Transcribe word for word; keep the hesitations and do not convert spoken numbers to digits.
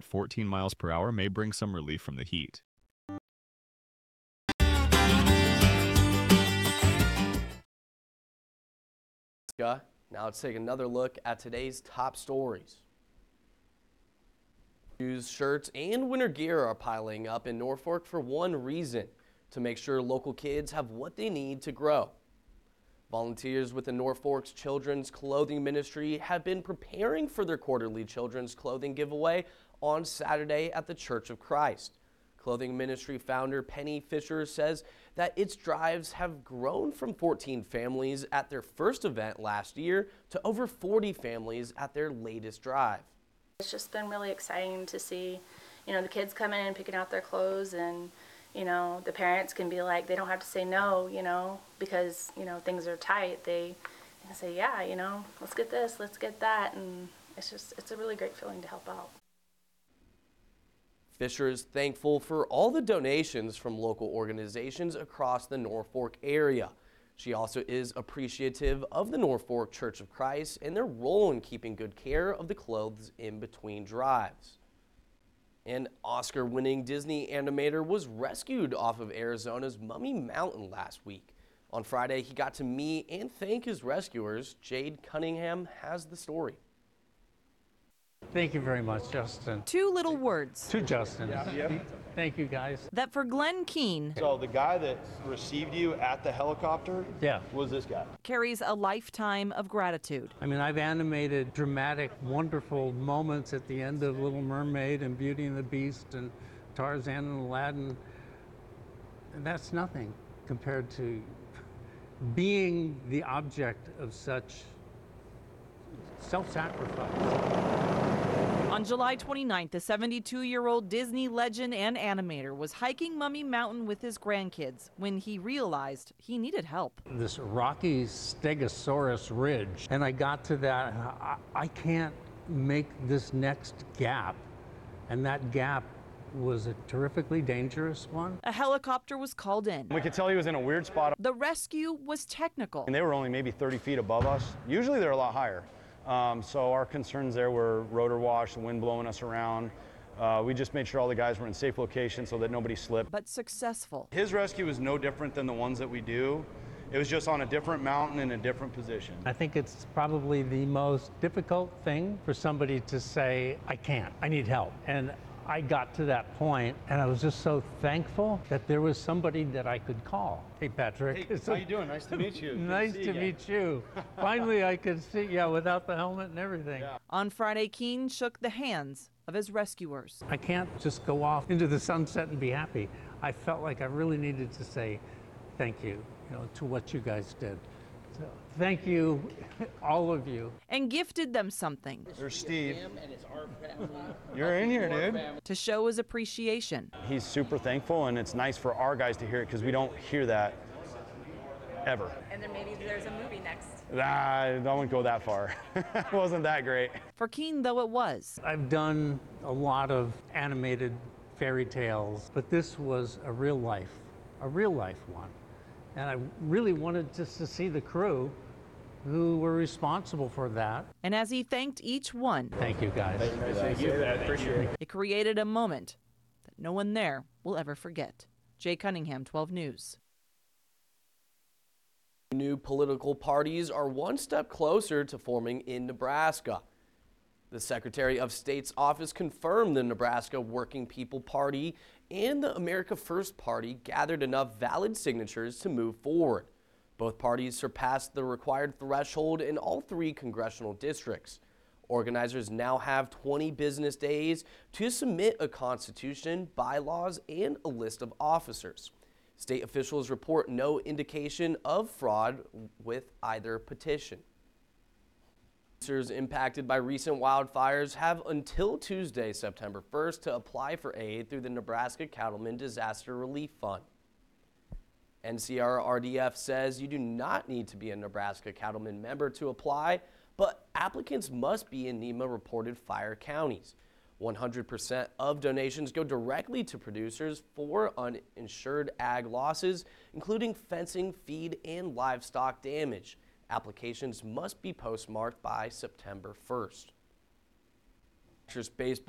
fourteen miles per hour may bring some relief from the heat. Now let's take another look at today's top stories. Shoes, shirts, and winter gear are piling up in Norfolk for one reason: to make sure local kids have what they need to grow. Volunteers with the Norfolk's Children's Clothing Ministry have been preparing for their quarterly children's clothing giveaway on Saturday at the Church of Christ. Clothing Ministry founder Penny Fisher says that its drives have grown from fourteen families at their first event last year to over forty families at their latest drive. It's just been really exciting to see, you know, the kids coming in and picking out their clothes, and, you know, the parents can be like, they don't have to say no, you know, because, you know, things are tight. They can say, yeah, you know, let's get this, let's get that, and it's just, it's a really great feeling to help out. Fisher is thankful for all the donations from local organizations across the Norfolk area. She also is appreciative of the Norfolk Church of Christ and their role in keeping good care of the clothes in between drives. An Oscar-winning Disney animator was rescued off of Arizona's Mummy Mountain last week. On Friday, he got to meet and thank his rescuers. Jade Cunningham has the story. Thank you very much, Justin. Two little words. To Justin. Yep. Thank you, guys. That for Glenn Keene. So the guy that received you at the helicopter yeah. was this guy. Carries a lifetime of gratitude. I mean, I've animated dramatic, wonderful moments at the end of Little Mermaid and Beauty and the Beast and Tarzan and Aladdin. And that's nothing compared to being the object of such self-sacrifice. On July twenty-ninth, the seventy-two-year-old Disney legend and animator was hiking Mummy Mountain with his grandkids when he realized he needed help. This rocky Stegosaurus ridge, and I got to that, I, I can't make this next gap, and that gap was a terrifically dangerous one. A helicopter was called in. We could tell he was in a weird spot. The rescue was technical. And they were only maybe thirty feet above us. Usually they're a lot higher. Um, so our concerns there were rotor wash, the wind blowing us around. Uh, we just made sure all the guys were in safe locations so that nobody slipped. But successful. His rescue was no different than the ones that we do. It was just on a different mountain in a different position. I think it's probably the most difficult thing for somebody to say, I can't, I need help. And I got to that point, and I was just so thankful that there was somebody that I could call. Hey, Patrick. Hey, how you doing? Nice to meet you. Nice to, to meet you. Finally, I could see, yeah, without the helmet and everything. Yeah. On Friday, Keene shook the hands of his rescuers. I can't just go off into the sunset and be happy. I felt like I really needed to say thank you, you know, to what you guys did. So, thank you, all of you. And gifted them something. There's Steve. You're in here, dude. To show his appreciation. He's super thankful, and it's nice for our guys to hear it because we don't hear that ever. And then maybe there's a movie next. Nah, I wouldn't go that far. It wasn't that great. For Keene, though, it was. I've done a lot of animated fairy tales, but this was a real life, a real life one. And I really wanted just to see the crew who were responsible for that. And as he thanked each one, thank you guys. Thank you. Thank you. I appreciate it. It created a moment that no one there will ever forget. Jay Cunningham, twelve News. New political parties are one step closer to forming in Nebraska. The Secretary of State's office confirmed the Nebraska Working People Party and the America First Party gathered enough valid signatures to move forward. Both parties surpassed the required threshold in all three congressional districts. Organizers now have twenty business days to submit a constitution, bylaws, and a list of officers. State officials report no indication of fraud with either petition. Producers impacted by recent wildfires have until Tuesday, September first, to apply for aid through the Nebraska Cattlemen Disaster Relief Fund. N C R R D F says you do not need to be a Nebraska Cattlemen member to apply, but applicants must be in NEMA-reported fire counties. one hundred percent of donations go directly to producers for uninsured ag losses, including fencing, feed, and livestock damage. Applications must be postmarked by September first. Baseball